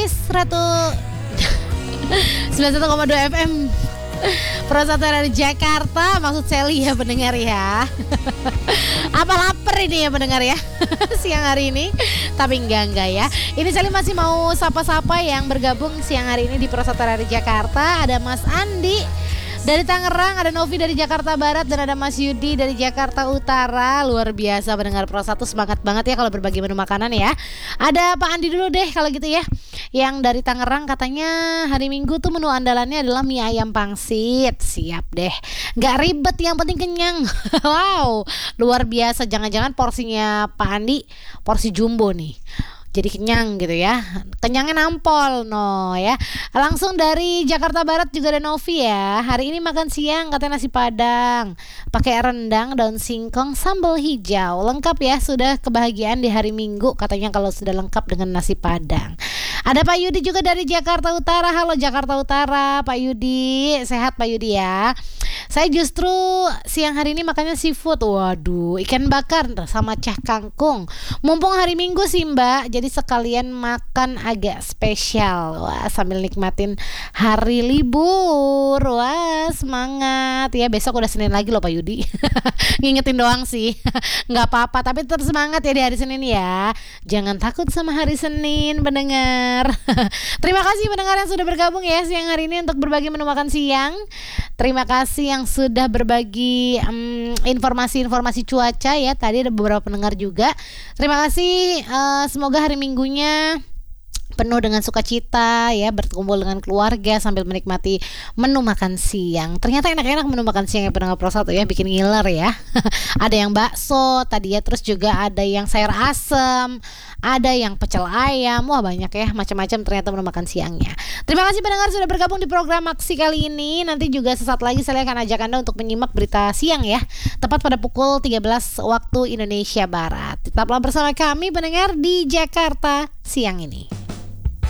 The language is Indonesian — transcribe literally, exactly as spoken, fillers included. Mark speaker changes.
Speaker 1: Manis Ratu sembilan puluh satu koma dua F M Pro satu dari Jakarta. Maksud Sally ya pendengar ya. Apa lapar ini ya pendengar ya siang hari ini. Tapi enggak enggak ya. Ini Sally masih mau sapa-sapa yang bergabung siang hari ini di Pro satu dari Jakarta. Ada Mas Andi dari Tangerang, ada Novi dari Jakarta Barat, dan ada Mas Yudi dari Jakarta Utara. Luar biasa pendengar Pro satu, semangat banget ya kalau berbagi menu makanan ya. Ada Pak Andi dulu deh kalau gitu ya, yang dari Tangerang katanya hari Minggu tuh menu andalannya adalah mie ayam pangsit. Siap deh, gak ribet, yang penting kenyang. Wow, luar biasa. Jangan-jangan porsinya Pak Andi porsi jumbo nih, jadi kenyang gitu ya. Kenyangnya nampol no ya. Langsung dari Jakarta Barat juga ada Novi ya. Hari ini makan siang katanya nasi padang pakai rendang, daun singkong, sambal hijau. Lengkap ya, sudah kebahagiaan di hari Minggu katanya kalau sudah lengkap dengan nasi padang. Ada Pak Yudi juga dari Jakarta Utara. Halo Jakarta Utara, Pak Yudi. Sehat Pak Yudi ya. Saya justru siang hari ini makannya seafood. Waduh, ikan bakar sama cah kangkung. Mumpung hari Minggu sih Mbak, jadi sekalian makan agak spesial. Wah, sambil nikmatin hari libur. Wah, semangat ya. Besok udah Senin lagi loh Pak Yudi. Ngingetin doang sih. Nggak apa-apa, tapi tetap semangat ya di hari Senin ya. Jangan takut sama hari Senin pendengar. Terima kasih pendengar yang sudah bergabung ya siang hari ini untuk berbagi menu makan siang. Terima kasih yang sudah berbagi um, informasi-informasi cuaca ya. Tadi ada beberapa pendengar juga. Terima kasih. Uh, semoga hari Minggunya penuh dengan sukacita ya, berkumpul dengan keluarga sambil menikmati menu makan siang. Ternyata enak-enak menu makan siang ya pendengar Pro satu ya, bikin ngiler ya. Ada yang bakso tadi ya, terus juga ada yang sayur asem, ada yang pecel ayam. Wah banyak ya, macam-macam ternyata menu makan siangnya. Terima kasih pendengar sudah bergabung di program Maksi kali ini. Nanti juga sesaat lagi saya akan ajak Anda untuk menyimak berita siang ya, tepat pada pukul tiga belas waktu Indonesia Barat. Tetaplah bersama kami pendengar di Jakarta siang ini.